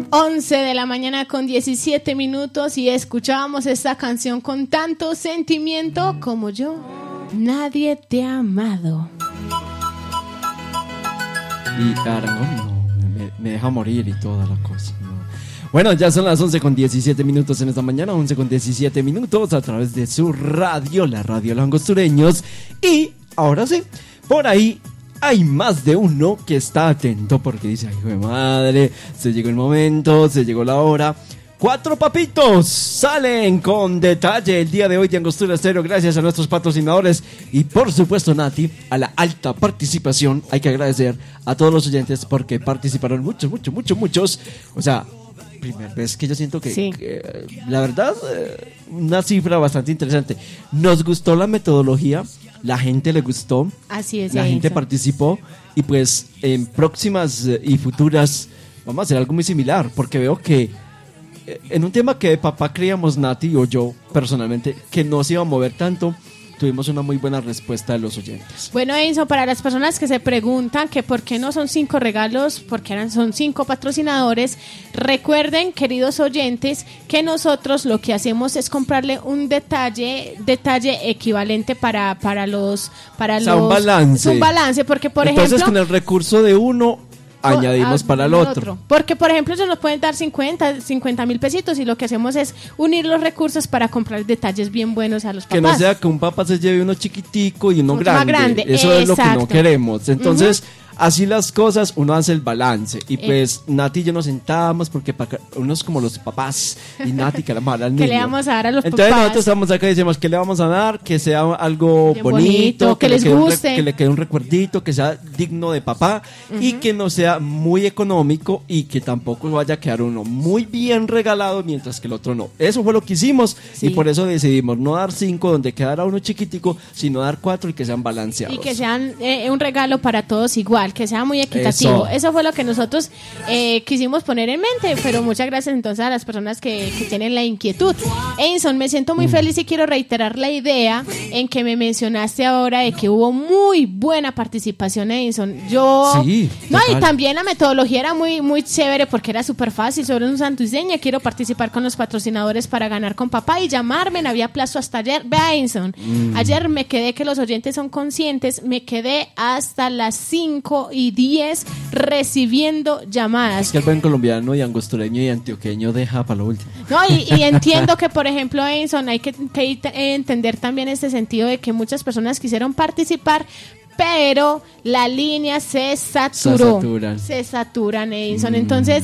11 de la mañana con 17 minutos y escuchábamos esta canción con tanto sentimiento como yo. Nadie te ha amado. Y Aragón no, me deja morir y toda la cosa. No. Bueno, ya son las 11 con 17 minutos en esta mañana, 11 con 17 minutos a través de su radio, la radio Los Angostureños. Y ahora sí, por ahí hay más de uno que está atento porque dice, ay, hijo de madre, se llegó el momento, se llegó la hora. 4 papitos salen con detalle el día de hoy de Angostura Estéreo, gracias a nuestros patrocinadores y por supuesto, Nati, a la alta participación. Hay que agradecer a todos los oyentes porque participaron muchos. O sea, primera vez que yo siento que, sí, la verdad, una cifra bastante interesante. Nos gustó la metodología, la gente le gustó, así es, la gente participó y pues en próximas y futuras vamos a hacer algo muy similar porque veo que en un tema que de papá creíamos, Nati o yo personalmente, que no se iba a mover tanto, tuvimos una muy buena respuesta de los oyentes. Bueno, Enzo, para las personas que se preguntan que por qué no son 5 regalos, porque son 5 patrocinadores, recuerden, queridos oyentes, que nosotros lo que hacemos es comprarle un detalle equivalente para los... O sea, un balance. Un balance, porque por Entonces, ejemplo... con el recurso de uno añadimos para el otro. Porque, por ejemplo, ellos nos pueden dar 50,000 pesitos y lo que hacemos es unir los recursos para comprar detalles bien buenos a los papás. Que no sea que un papá se lleve uno chiquitico y uno grande. Eso exacto. Es lo que no queremos. Entonces, así las cosas, uno hace el balance. Y pues, Nati y yo nos sentábamos porque uno es como los papás y Nati que le vamos a dar al niño. ¿Qué le vamos a dar a los Entonces, papás? nosotros estamos acá y decimos, ¿qué le vamos a dar? Que sea algo bonito, que les guste. Que le quede un recuerdito, que sea digno de papá y que no sea muy económico y que tampoco vaya a quedar uno muy bien regalado mientras que el otro no. Eso fue lo que hicimos y por eso decidimos no dar 5 donde quedara uno chiquitico, sino dar 4 y que sean balanceados. Y que sean un regalo para todos igual, que sea muy equitativo. Eso fue lo que nosotros quisimos poner en mente, pero muchas gracias entonces a las personas que tienen la inquietud. Enson, me siento muy feliz y quiero reiterar la idea en que me mencionaste ahora de que hubo muy buena participación, Enson. Sí, y también la metodología era muy chévere porque era súper fácil, sobre un santuiseña. Quiero participar con los patrocinadores para ganar con papá y llamarme, no había plazo hasta ayer. Vea, Enson, ayer me quedé, que los oyentes son conscientes, me quedé hasta las 5:10 recibiendo llamadas. Es que el buen colombiano y angostureño y antioqueño deja para lo último. No, y entiendo que, por ejemplo, Enson, hay que entender también este sentido de que muchas personas quisieron participar, pero la línea se saturó. Se saturan, Edison. Entonces,